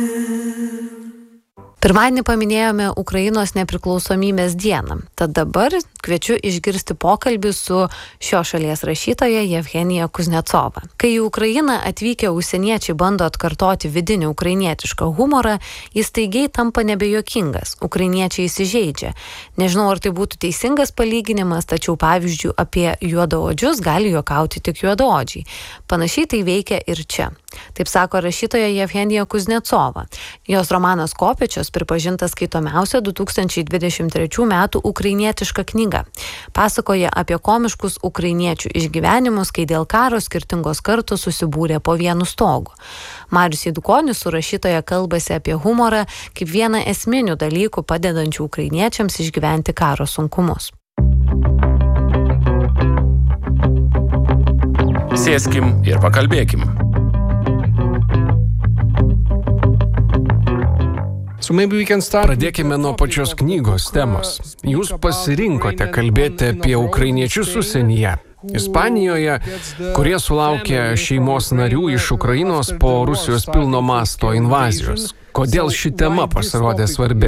Pirmadienį paminėjome Ukrainos nepriklausomybės dieną, tad dabar kviečiu išgirsti pokalbį su šio šalies rašytoja Jevgenija Kuznecova. Kai į Ukrainą atvykę užsieniečiai bando atkartoti vidinį ukrainietišką humorą, jis staigiai tampa nebejuokingas, ukrainiečiai įsižeidžia. Nežinau, ar tai būtų teisingas palyginimas, tačiau pavyzdžių apie juodaodžius gali juokauti tik juodaodžiai. Panašiai tai veikia ir čia. Taip sako rašytoja Jevgenija Kuznecova. Jos romanas Kopėčios pripažintas skaitomiausia 2023 metų ukrainietiška knyga. Pasakoja apie komiškus ukrainiečių išgyvenimus, kai dėl karo skirtingos kartos susibūrė po vienu stogu. Marius Eidukonis su rašytoja kalbasi apie humorą kaip vieną esminių dalykų padedančių ukrainiečiams išgyventi karo sunkumus. Sėskim ir pakalbėkim. Pradėkime nuo pačios knygos temos. Jūs pasirinkote kalbėti apie ukrainiečius užsienyje. Ispanijoje, kurie sulaukė šeimos narių iš Ukrainos po Rusijos pilno masto invazijos. Kodėl ši tema pasirodė svarbi?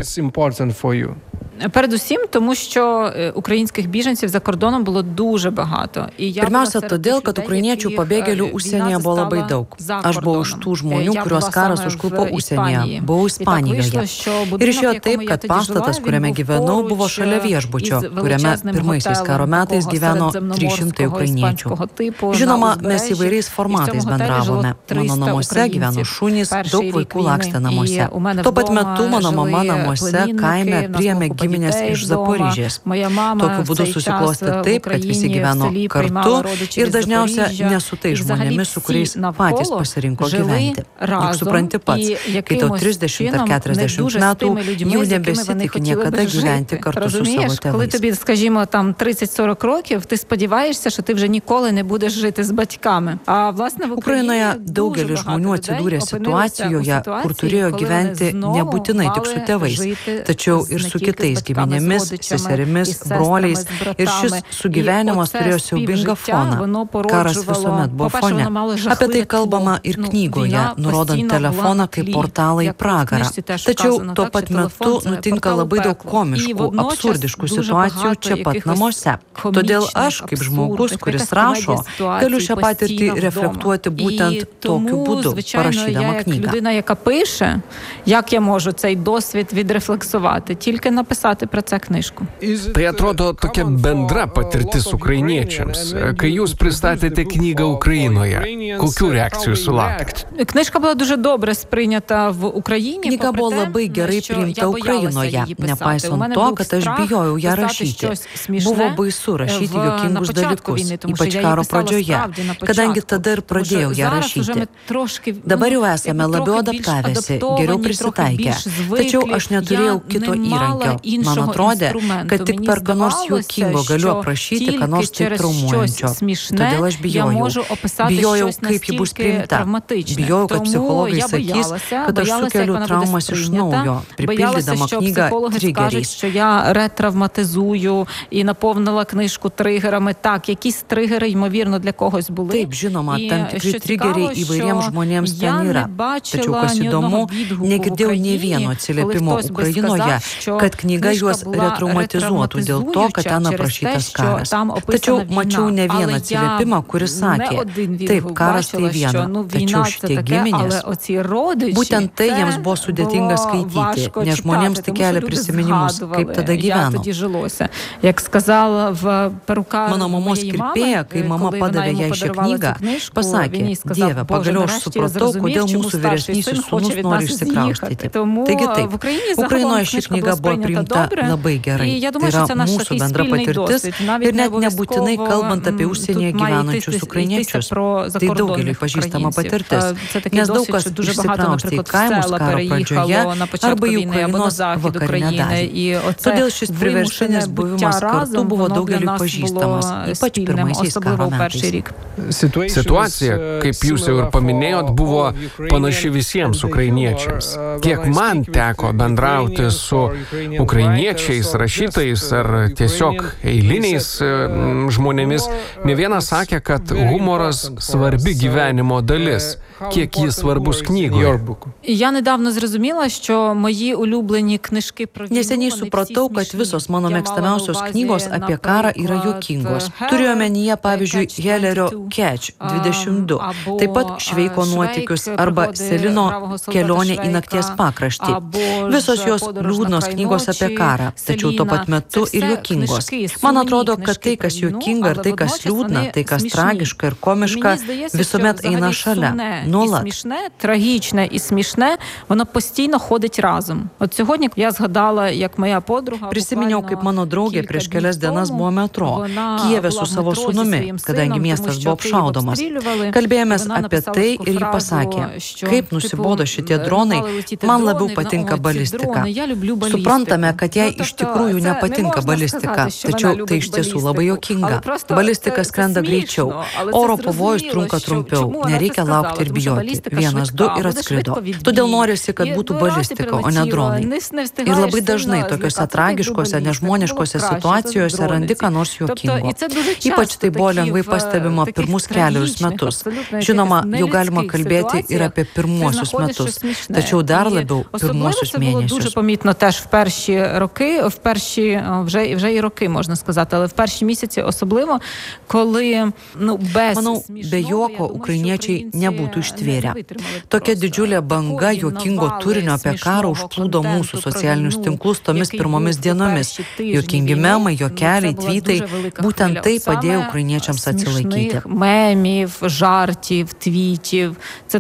Передусім, тому що українських біженців за кордоном було дуже багато. Pirmiausia, todėl, kad ukrainiečių pabėgėlių užsienyje buvo labai daug. Aš buvau iš tų žmonių, kuriuos karas užklupo užsienyje. Buvau Ispanijoje. Ir išėjo taip, kad pastatas, kuriame gyvenau, buvo šalia viešbučio, kuriame pirmaisiais karo metais gyveno 300 ukrainiečių. Žinoma, mes įvairiais formatais bendravome. Mano namuose gyveno šunys, daug vaikų lakstė namuose. Tuo pat metu mano mama namuose kaime priėmė giminės iš Zaporižės. Tokiu būdu susiklostė taip, kad visi gyveno kartu ir dažniausia ne su tais žmonėmis, su kuriais patys pasirinko gyventi. Juk supranti pats, kai tau 30 ar 40 metų, jau nebesitik niekada gyventi kartu su savo tėvais. Коли тобі, скажімо, там 30-40 років, ти сподіваєшся, що ти вже ніколи не будеш жити з батьками. А власне в Ukrainoje daugelis žmonių atsidūrė situacijoje, kur turėjo gyventi nebūtinai tik su tėvais, tačiau ir su kitais giminėmis, seserimis, broliais. Ir šis sugyvenimas turėjo siaubingą foną. Karas visuomet buvo fone. Apie tai kalbama ir knygoje, nurodant telefoną kaip portalą į pragarą. Tačiau tuo pat metu nutinka labai daug komiškų, absurdiškų situacijų čia pat namuose. Todėl aš, kaip žmogus, kuris rašo, galiu šią patirtį reflektuoti būtent tokiu būdu, parašydama knygą. Людина, яка пише, як я можу цей досвід відрефлексувати, тільки написати про це книжку. Tai atrodo tokia bendra patirtis ukrainiečiams. Kai jūs pristatėte knygą Ukrainoje, kokių reakcijų sulaukėte? Книжка була дуже добре сприйнята в Україні. Knyga buvo labai gerai priimta Ukrainoje, nepaisant to, kad aš bijojau ją rašyti. Buvo baisu rašyti juokingus dalykus, ypač karo pradžioje, kadangi tada ir pradėjau ją rašyti. Dabar jau esame labiau adaptavęsi, geriau prisitaikę. Tačiau aš neturėjau kito įrankio. Man atrodė, kad tik per ką nors juokingo galiu aprašyti, ką nors taip traumuojančio. Todėl aš bijojau. Bijojau, kaip ji bus priimta. Bijojau, kad psichologai sakys, kad aš sukeliu traumas iš naujo, pripildydama knygą trigeriais. Що я ретравматизую і наповнила книжку тригерами. Так, якісь тригери, ймовірно, для когось були. Taip, žinoma, tam tikri trigeriai įvairiems žmonėms ten yra. Tačiau, kas įdomu, negirdėjau nė vieno atsiliepimo Ukrainoje, kad knyga juos retraumatizuotų dėl to, kad ten aprašytas karas. Tačiau mačiau ne vieną atsiliepimą, kuris sakė, taip, karas tai viena, tačiau šitie giminės, būtent tai jiems buvo sudėtinga skaityti, nes žmonėms tai kelia prisiminimus, kaip tada gyveno. Mano mamos kirpėja, kai mama padavė jai šią knygą, pasakė, Dieve, pagaliau aš supratau, kodėl mūsų vyresnysis sūnus nori išsikraustyti. Taigi taip, Ukrainoje ši knyga buvo priimta labai gerai. Tai yra mūsų bendra patirtis ir net nebūtinai kalbant apie užsienyje gyvenančius ukrainiečius. Tai daugeliui pažįstama patirtis, nes daug kas išsikraustė į kaimus karo pradžioje arba į Ukrainos vakarinę dalį. Todėl šis priverstinis buvimas kartu buvo daugeliui pažįstamas, ypač pirmaisiais karo metais. Situacija, kaip jūs jau ir paminėjot, buvo panaši visiems ukrainiečiams. Kiek man teko bendrauti su ukrainiečiais, ukrainiečiais, rašytojais ar tiesiog eiliniais žmonėmis, ne vienas sakė, kad humoras svarbi gyvenimo dalis. Kiek jis svarbus knygoje. Я недавно зрозуміла, що мої улюблені книжки про війну... Neseniai supratau, kad visos mano mėgstamiausios knygos apie karą yra juokingos. Turiu omenyje, pavyzdžiui, Helerio Catch 22, taip pat Šveiko nuotykius arba Selino Kelionė į nakties pakraštį. Visos jos liūdnos knygos apie karą, tačiau tuo pat metu ir juokingos. Man atrodo, kad tai, kas juokinga ir tai, kas liūdna, tai, kas tragiška ir komiška, visuomet eina šalia. Смішне, трагічне і смішне, воно постійно ходить разом. От сьогодні я згадала, як моя подруга... Prisiminiau, kaip mano draugė prieš kelias dienas buvo metro, Kijeve su savo sūnumi, kadangi miestas buvo apšaudomas. Kalbėjomės apie tai ir ji pasakė, kaip nusibodo šitie dronai, man labiau patinka balistika. Suprantame, kad jai iš tikrųjų nepatinka balistika, tačiau tai iš tiesų labai juokinga. Balistika skrenda greičiau, oro pavojus trunka trumpiau, nereikia laukti ir bijoti. 1, 2 ir atskrido. Todėl norisi, kad būtų balistika, o ne dronai. Ir labai dažnai tokiuose tragiškose, nežmoniškose situacijose randi ką nors juokingo. Ypač tai buvo lengvai pastebima pirmus kelius metus. Žinoma, jau galima kalbėti ir apie pirmuosius metus, tačiau dar labiau pirmuosius mėnesius. Дуже помітно теж в перші роки, вже і роки, можна сказати, але в перші місяці особливо, коли без Manau, be juoko ukrainiečiai nebūtų ištvėrę. Tokia didžiulė banga juokingo turinio apie karą užplūdo mūsų socialinius tinklus tomis pirmomis dienomis. Juokingi memai, juokeliai, tweetai, būtent tai padėjo ukrainiečiams atsilaikyti. Мемів, жартів, твітів. Це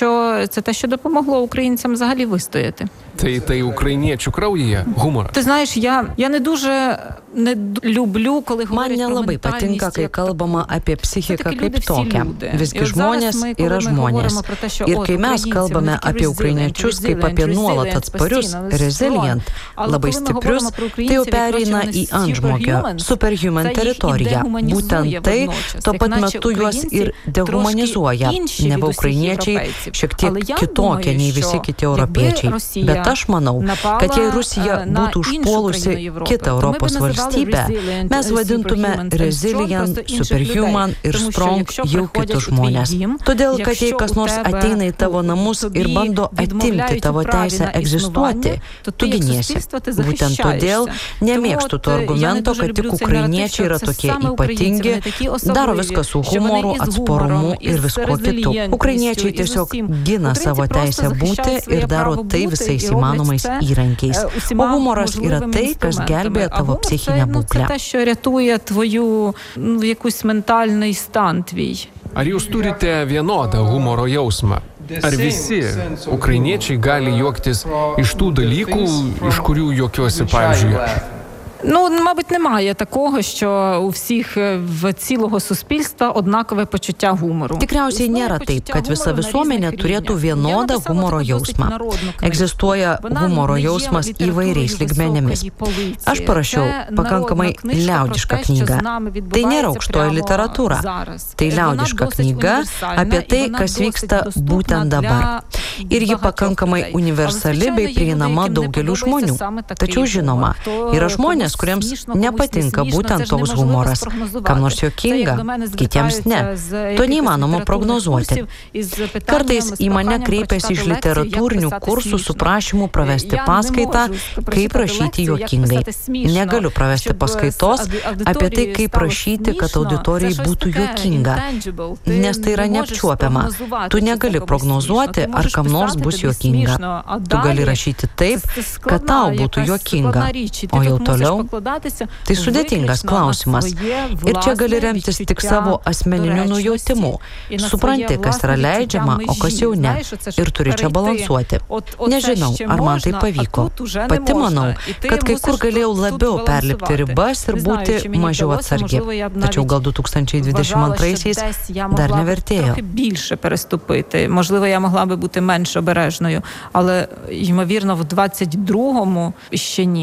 те, що допомогло українцям взагалі вистояти. Tai ukrainiečių kraujyje humoras. Ти знаєш, я не дуже не люблю, коли говорять про Man nelabai patinka, kai kalbama apie psichiką kaip tokią. Visgi žmonės yra žmonės. Ir kai mes kalbame apie ukrainiečius kaip apie nuolat atsparius, resilient, labai stiprius, tai jau pereina į antžmogio, superhuman teritoriją. Būtent tai tuo pat metu juos ir dehumanizuoja. Neva ukrainiečiai šiek tiek kitokie nei visi kiti europiečiai. Bet aš manau, kad jei Rusija būtų užpuolusi kitą Europos valstybę, mes vadintume resilient, superhuman ir strong jau kitus žmonės. Todėl, kad jei kas nors ateina į tavo namus ir bando atimti tavo teisę egzistuoti, tu giniesi. Būtent todėl nemėgstu to argumento, kad tik ukrainiečiai yra tokie ypatingi, daro viską su humoru, atsparumu ir viskuo kitu. Ukrainiečiai tiesiog gina savo teisę būti ir daro tai visais įmanomais įrankiais. O humoras yra tai, kas gelbėja tavo psichinę būklę. Це те, що рятує твою якусь ментальний стан твій. Ar jūs turite vienodą humoro jausmą? Ar visi ukrainiečiai gali juoktis iš tų dalykų, iš kurių juokiuosi, pavyzdžiui, aš? Мабуть, немає такого, що у всіх в цілого суспільства однакове почуття гумору. Tikriausiai nėra taip, kad visa visuomenė turėtų vienodą humoro jausmą. Egzistuoja humoro jausmas įvairiais lygmenėmis. Aš parašiau pakankamai liaudišką knygą. Tai nėra aukštoji literatūra. Tai liaudiška knyga apie tai, kas vyksta būtent dabar. Ir ji pakankamai universali bei prieinama daugeliu žmonių. Tačiau žinoma, yra žmonės, kuriems nepatinka būtent toks humoras. Kam nors juokinga, kitiems ne. To neįmanoma prognozuoti. Kartais į mane kreipiasi iš literatūrinių kursų su prašymu pravesti paskaitą, kaip rašyti juokingai. Negaliu pravesti paskaitos apie tai, kaip rašyti, kad auditorijai būtų juokinga. Nes tai yra neapčiuopiama. Tu negali prognozuoti, ar kam nors bus juokinga. Tu gali rašyti taip, kad tau būtų juokinga. O jau toliau tai sudėtingas klausimas. Ir čia gali remtis tik savo asmeniniu nujautimu. Supranti, kas yra leidžiama, o kas jau ne. Ir turi čia balansuoti. Nežinau, ar man tai pavyko. Pati manau, kad kai kur galėjau labiau perlipti ribas ir būti mažiau atsargi. Tačiau gal 2022-aisiais dar nevertėjo. Більше переступити. Можливо, я могла би бути менш обережною, але, ймовірно, в 22-му ще ні.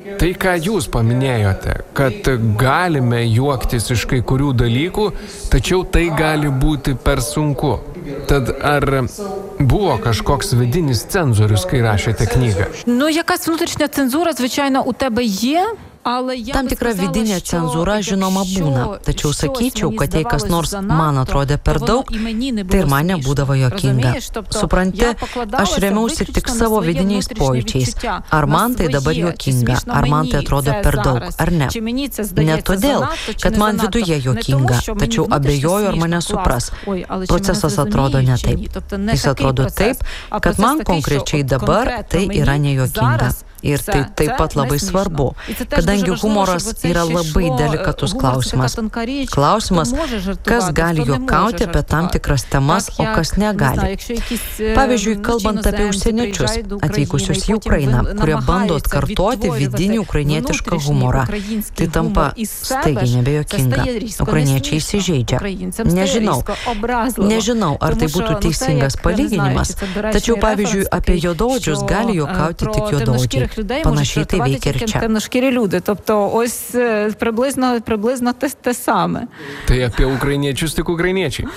Tai, ką jūs paminėjote, kad galime juoktis iš kai kurių dalykų, tačiau tai gali būti per sunku. Tad ar було kažkoks vidinis цензорus, kai rašėte knygą? Ну, якась внутрішня цензура, звичайно, у тебе є. Tam tikra vidinė cenzūra žinoma būna, tačiau sakyčiau, kad jei kas nors man atrodė per daug, tai ir man nebūdavo juokinga. Supranti, aš remiausi tik savo vidiniais pojūčiais. Ar man tai dabar juokinga, ar man tai atrodo per daug, ar ne. Ne todėl, kad man viduje juokinga, tačiau abejoju, ar mane supras. Procesas atrodo ne taip. Jis atrodo taip, kad man konkrečiai dabar tai yra nejuokinga. Ir tai taip pat labai svarbu, kadangi humoras yra labai delikatus klausimas. Klausimas, kas gali juokauti apie tam tikras temas, o kas negali. Pavyzdžiui, kalbant apie užsieniečius, atvykusius į Ukrainą, kurie bando atkartoti vidinį ukrainietišką humorą, tai tampa staigiai nebejuokinga. Ukrainiečiai įsižeidžia. Nežinau, ar tai būtų teisingas palyginimas, tačiau, pavyzdžiui, apie juodaodžius gali juokauti tik juodaodžiai. Панаші ти вікерча. Темношкірі люди. Тобто ось приблизно те саме. Tai apie ukrainiečius tik ukrainiečiai.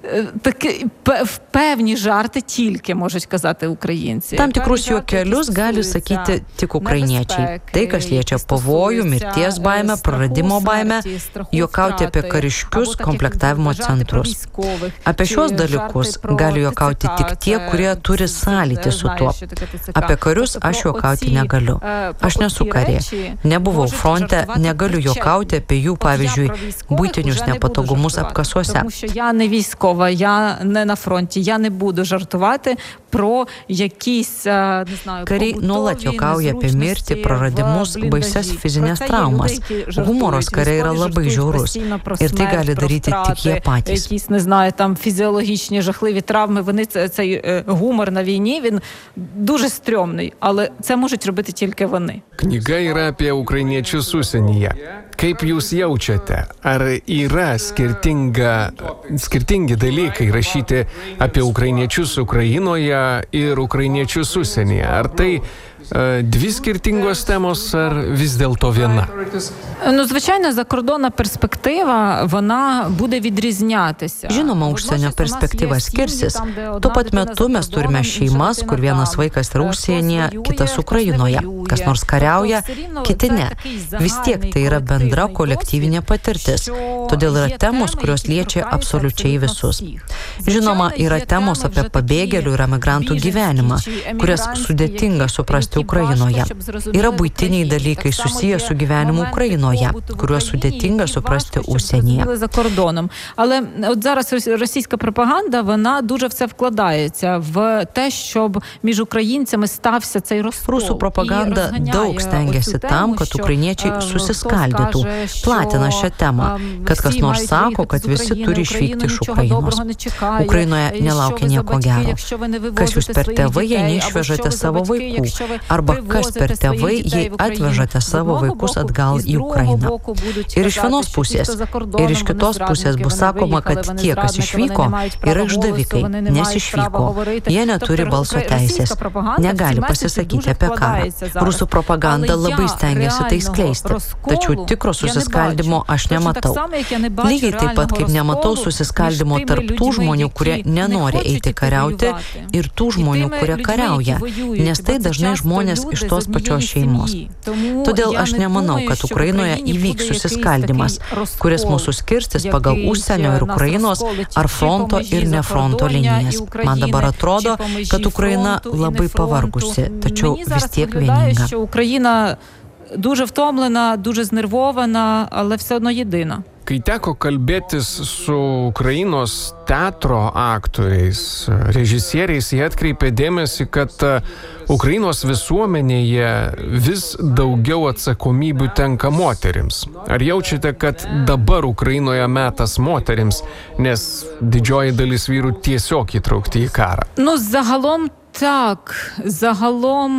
Певні жарти тільки можуть казати українці. Tam tikrus juokelius gali sakyti tik ukrainiečiai. Tai, kas liečia pavojų, mirties baimę, praradimo baimę, juokauti apie kariškius, komplektavimo centrus. Apie šios dalykus gali juokauti tik tie, kurie turi sąlytį su tuo. Apie karius aš juokauti negaliu. Aš nesu karė, nebuvau fronte, negaliu juokauti apie jų, pavyzdžiui, buitinius nepatogumus apkasuose. Тому що я не військова, я не на фронті, я не буду жартувати про якісь, не знаю, Kariai nuolat juokauja apie mirtį, praradimus, baises fizinės traumas. Humoras kariai yra labai žiaurus ir tai gali daryti tik jie patys. Якісь, не знаю, там фізіологічні жахливі травми, вони цей гумор на війні, він дуже стрьомний, але це можуть робити тільки вони. Knyga yra apie ukrainiečius užsienyje. Kaip jūs jaučiate? Ar yra skirtingi dalykai rašyti apie ukrainiečius Ukrainoje ir ukrainiečius užsienyje? Ar tai дві skirtingos temos, ar vis dėlto viena? Ну, звичайно, закордонна перспектива, вона буде відрізнятися. Žinoma, užsienio perspektyva skirsis. Tuo pat metu mes turime šeimas, kur vienas vaikas yra užsienyje, kitas Ukrainoje. Kas nors kariauja, kiti ne. Vis tiek tai yra bendra kolektyvinė patirtis. Todėl yra temos, kurios liečia absoliučiai visus. Žinoma, yra temos apie pabėgėlių ir emigrantų gyvenimą, kurias sudėtinga suprasti Ukrainoje. Yra buitiniai dalykai susiję su gyvenimu Україною, kuriuos sudėtinga suprasti užsienyje. За кордоном. Але от зараз російська пропаганда, вона дуже все вкладається в те, щоб між українцями стався цей розкол. Rusų propaganda daug stengiasi tam, kad ukrainiečiai susiskaldytų, platina šią temą, kad kas nors sako, kad visi turi išvykti iš Ukrainos. Ukrainoje nelaukia nieko gero. Kas jūs per tėvai, jei neišvežate savo vaikų? Arba kas per tėvai, jei atvežate savo vaikus atgal į Ukrainą. Ir iš vienos pusės, ir iš kitos pusės bus sakoma, kad tie, kas išvyko, yra išdavikai, nes išvyko. Jie neturi balso teisės, negali pasisakyti apie karą. Rusų propaganda labai stengiasi tai skleisti, tačiau tikro susiskaldimo aš nematau. Lygiai taip pat, kaip nematau susiskaldimo tarp tų žmonių, kurie nenori eiti kariauti, ir tų žmonių, kurie kariauja, nes tai dažnai žmonės iš tos pačios šeimos. Todėl aš nemanau, kad Ukrainoje įvyks susiskaldimas, kuris mūsų skirstis pagal užsienio ir Ukrainos ar fronto ir ne fronto linijas. Man dabar atrodo, kad Ukraina labai pavargusi, tačiau vis tiek vieninga. Україна дуже втомлена, дуже знервована, але все одно єдина. Kai teko kalbėtis su Ukrainos teatro aktoriais, režisieriais, jie atkreipė dėmesį, kad Ukrainos visuomenėje vis daugiau atsakomybių tenka moterims. Ar jaučiate, kad dabar Ukrainoje metas moterims, nes didžioji dalis vyrų tiesiog įtraukti į karą? Ну, загалом так. Загалом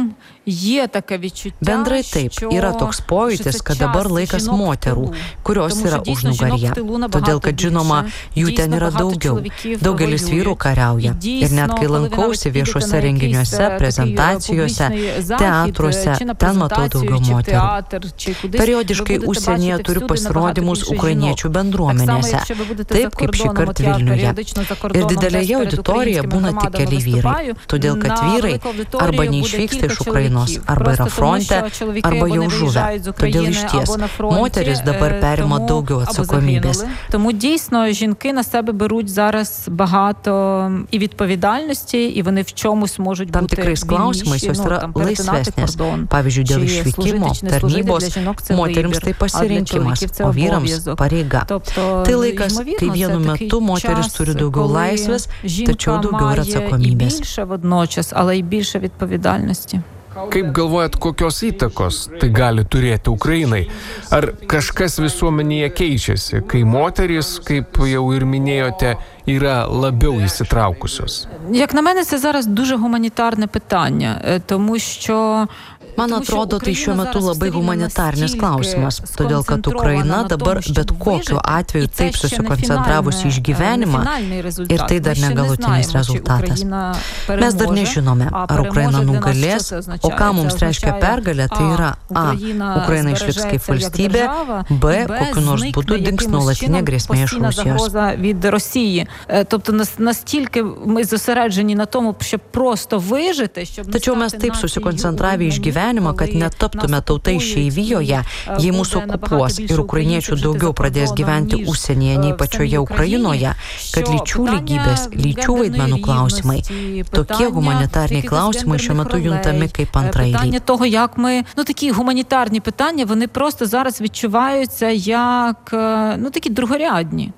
Bendrai taip, yra toks pojūtis, kad dabar laikas moterų, kurios yra užnugaryje. Todėl, kad žinoma, jų ten yra daugiau. Daugelis vyrų kariauja. Ir net kai lankausi viešuose renginiuose, prezentacijose, teatruose, ten matau daugiau moterų. Periodiškai užsienyje turiu pasirodymus ukrainiečių bendruomenėse, taip kaip šį kartą Vilniuje. Ir didelėje auditorijoje būna tik keli vyrai. Todėl, kad vyrai arba neišvyksta iš Ukrainos, arba yra fronte, arba jau žuvę. Todėl išties, мотеріс тепер перейма довго відповідальності. Тому дійсно жінки на себе беруть зараз багато і відповідальності, і вони в чомусь можуть бути вільніші, перетинати кордон. Pavyzdžiui, dėl išvykimo, tarnybos, moterims tai pasirinkimas, o vyrams pareiga. Tai laikas, kai vienu metu moteris turi daugiau laisvės, tačiau daugiau ir atsakomybės. Більше водночас, але й більше відповідальності. Kaip galvojat, kokios įtakos tai gali turėti Ukrainai? Ar kažkas visuomenėje keičiasi, kai moterys, kaip jau ir minėjote, yra labiau įsitraukusios? Як на мене, це зараз дуже гуманітарне питання, тому що Man atrodo, tai šiuo metu labai humanitarnis klausimas, todėl kad Ukraina dabar bet kokiu atveju taip susikoncentravusi į gyvenimą ir tai dar negalutinis rezultatas. Mes dar nežinome, ar Ukraina nugalės, o ką mums reiškia pergalė, tai yra a. Ukraina išliks kaip valstybė, b. kokiu nors būdu dings nuolatinė grėsmė iš Rusijos. Від Росії. Тобто настільки ми зосереджені на тому, щоб просто вижити, щоб Tačiau mes taip susikoncentravę į gyvenimą, kad netaptume tautai išeivijoje, jei mūsų okupuos ir ukrainiečių daugiau pradės gyventi užsienyje nei pačioje Ukrainoje, kad lyčių lygybės, lyčių vaidmenų klausimai, tokie humanitariniai klausimai šiuo metu juntami kaip antraeiliai. Питання того, як ми, такі гуманітарні питання, вони просто зараз відчуваються як, такі другорядні.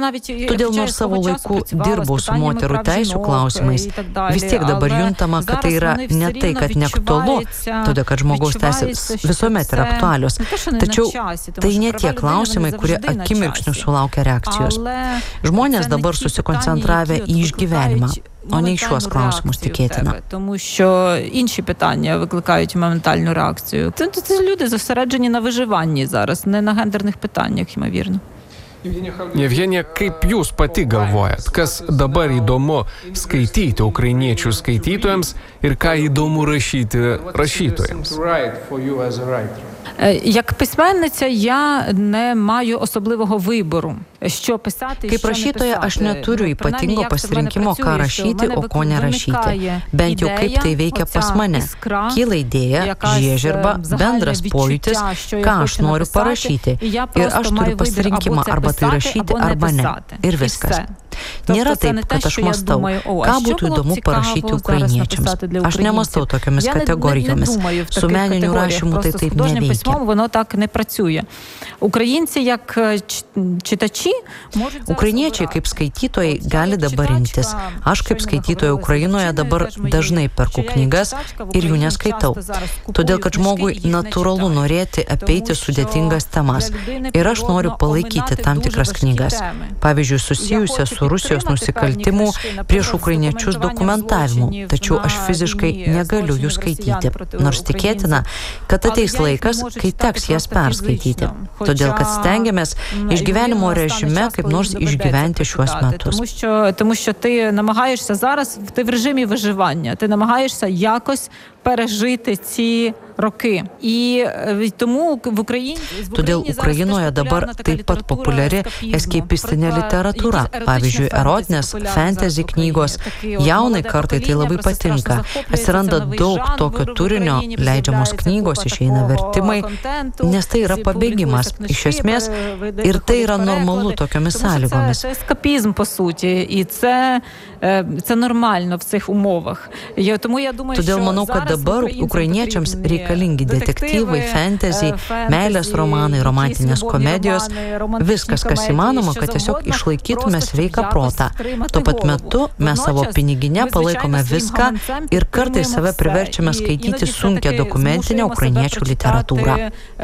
Todėl nors savo laiku dirbau su moterų teisių klausimais, vis tiek dabar juntama, kad tai yra ne tai, kad neaktualu, todėl kad žmogaus teisės visuomet yra aktualios. Tačiau tai ne tie klausimai, kurie akimirksniu sulaukia reakcijos. Žmonės dabar susikoncentravę į išgyvenimą, o не й щось клаусимось тікетина. Тому що інші питання викликають моментальну реакцію. Це люди зосереджені на виживанні зараз, не на гендерних питаннях, ймовірно. Jevgenija, kaip jūs pati galvojat, kas dabar įdomu skaityti ukrainiečių skaitytojams ir ką įdomu rašyti rašytojams? Як письменниця я не маю особливого вибору, що писати, Kaip rašytoja aš neturiu ypatingo pasirinkimo, ką rašyti, o ko nerašyti. Bent jau kaip tai veikia pas mane. Kyla idėja, žiežirba, bendras pojūtis, ką aš noriu parašyti. Ir aš turiu pasirinkimą arba tai rašyti, arba ne. Ir viskas. Nėra taip, kad aš mąstau, ką būtų įdomu parašyti ukrainiečiams. Aš nemąstau tokiomis kategorijomis. Su meniniu rašymu tai taip neveikia. Воно так не працює. Українці як читачі можуть... Ukrainiečiai kaip skaitytojai gali dabar rinktis. Aš kaip skaitytoja Ukrainoje dabar dažnai perku knygas ir jų neskaitau. Todėl, kad žmogui natūralu norėti apeiti sudėtingas temas. Ir aš noriu palaikyti tam tikras knygas. Pavyzdžiui, susijusią su Rusijos nusikaltimų prieš ukrainiečius dokumentavimu. Tačiau aš fiziškai negaliu jų skaityti. Nors tikėtina, kad ateis laikas, kai teks jas perskaityti. Todėl, kad stengiamės išgyvenimo režime kaip nors išgyventi šiuos metus. Тому що ти намагаєшся зараз, ти в режимі виживання, ти намагаєшся якось пережити ці роки. І тому в Україні... Todėl Ukrainoje dabar taip pat populiari eskepistinė literatūra. Pavyzdžiui, erotinės, fantasy knygos. Jaunai kartai tai labai patinka. Atsiranda daug tokio turinio, leidžiamos knygos, išeina vertimai, nes tai yra pabėgimas. Iš esmės, ir tai yra normalu tokiomis sąlygomis. Це ескапізм, по суті, і це нормально в цих умовах. Тому я думаю, Todėl manau, kad dabar ukrainiečiams reikalinga reikalingi detektyvai, fantasy, meilės romanai, romantinės komedijos, viskas, kas įmanoma, kad tiesiog išlaikytume sveiką protą. Tuo pat metu mes savo piniginę palaikome viską ir kartais save priverčiame skaityti sunkią dokumentinę ukrainiečių literatūrą.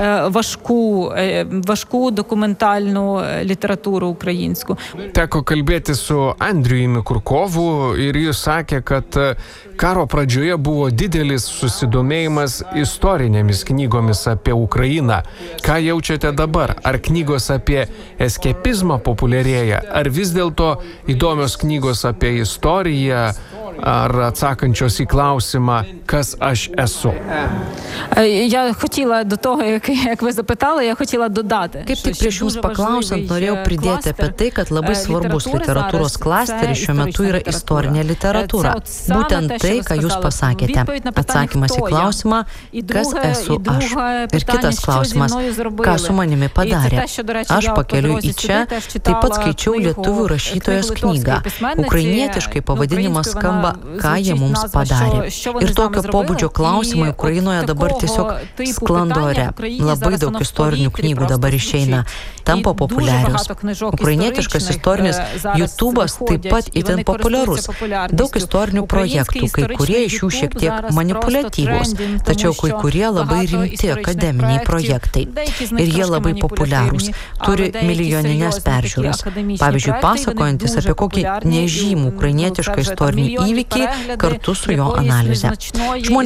Важку документальну літературу українську. Teko kalbėti su Andriumi Kurkovu ir jis sakė, kad karo pradžioje buvo didelis susidomėjimas istorinėmis knygomis apie Ukrainą. Ką jaučiate dabar? Ar knygos apie eskepizmą populiarėja? Ar vis dėlto įdomios knygos apie istoriją? Ar atsakančios į klausimą, kas aš esu? Я хотіла до того, як ви запитали, я хотіла додати. Kaip tik prieš jums paklausant, norėjau pridėti apie tai, kad labai svarbus literatūros klasteris šiuo metu yra istorinė literatūra. Būtent tai, ką jūs pasakėte. Atsakymas į klausimą, kas esu aš. Ir kitas klausimas, ką su manimi padarė. Aš pakeliui į čia taip pat skaičiau lietuvių rašytojos knygą. Ukrainietiškai pavadinimas skamba ką jie mums padarė. Ir tokio pobūdžio klausimai Ukrainoje dabar tiesiog sklando ore. Labai daug istorinių knygų dabar išeina, tampa populiarios. Ukrainietiškas istorinis YouTube'as taip pat itin populiarus. Daug istorinių projektų, kai kurie iš jų šiek tiek manipuliatyvūs, tačiau kai kurie labai rimti akademiniai projektai. Ir jie labai populiarūs, turi milijoninės peržiūras. Pavyzdžiui, pasakojantis apie kokį nežymų ukrainietišką istorinį įvykį kartu su jo analize.